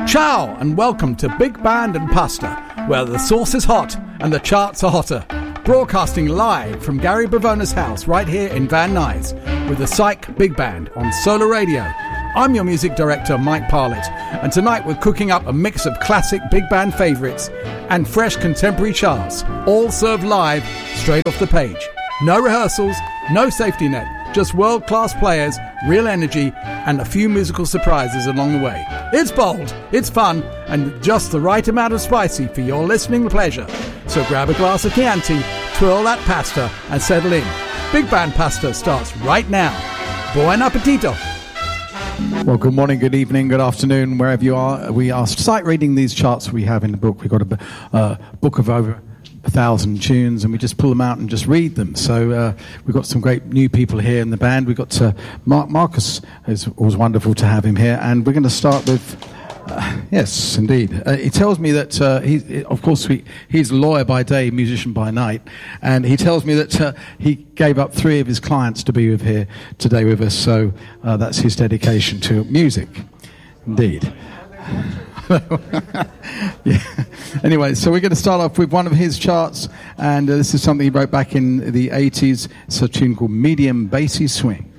Ciao and welcome to Big Band and Pasta, where the sauce is hot and the charts are hotter. Broadcasting live from Gary Bravona's house right here in Van Nuys with the Psych Big Band on Solar Radio. I'm your music director, Mike Parlett, and tonight we're cooking up a mix of classic big band favourites and fresh contemporary charts, all served live straight off the page. No rehearsals, no safety net, just world-class players, real energy, and a few musical surprises along the way. It's bold, it's fun, and just the right amount of spicy for your listening pleasure. So grab a glass of Chianti, twirl that pasta, and settle in. Big Band Pasta starts right now. Buon appetito! Well, good morning, good evening, good afternoon, wherever you are. We are sight reading these charts we have in the book. We've got a book of over 1,000 tunes, and we just pull them out and just read them. So we've got some great new people here in the band. We've got Marcus. It's always wonderful to have him here, and we're going to start with yes, indeed. He tells me that he's a lawyer by day, musician by night, and he tells me that he gave up 3 of his clients to be here today with us. So that's his dedication to music, indeed. Yeah. Anyway, so we're going to start off with one of his charts, and this is something he wrote back in the 80s. It's a tune called Medium Bassy Swing.